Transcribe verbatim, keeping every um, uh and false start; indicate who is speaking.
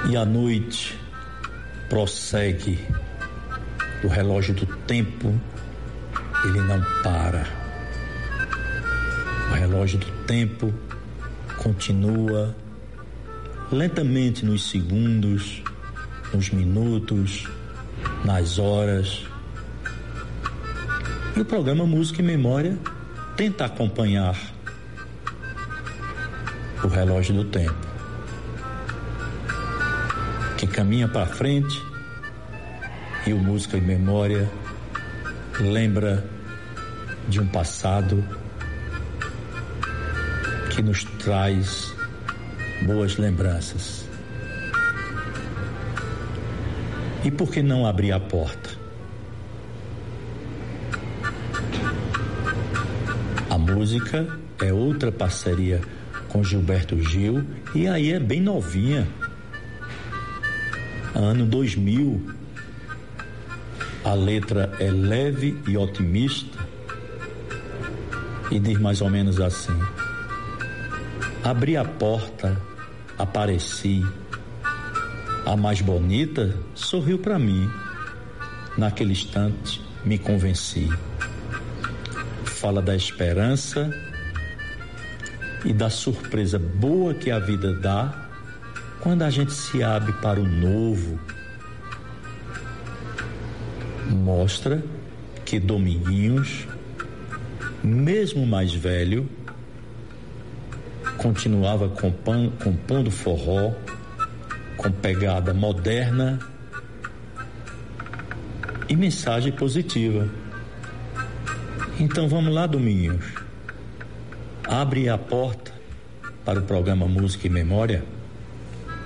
Speaker 1: E a noite prossegue, o relógio do tempo, ele não para. O relógio do tempo continua lentamente nos segundos, nos minutos, nas horas. E o programa Música e Memória tenta acompanhar o relógio do tempo, que caminha para frente, e o Música e Memória lembra de um passado que nos traz boas lembranças. E por que não abrir a porta? A música é outra parceria com Gilberto Gil, e aí é bem novinha. Ano dois mil. A letra é leve e otimista e diz mais ou menos assim: abri a porta, apareci, a mais bonita sorriu para mim, naquele instante me convenci. Fala da esperança e da surpresa boa que a vida dá quando a gente se abre para o novo. Mostra que Dominguinhos, mesmo mais velho, continuava compondo, compondo forró com pegada moderna e mensagem positiva. Então vamos lá, Dominguinhos, abre a porta para o programa Música e Memória.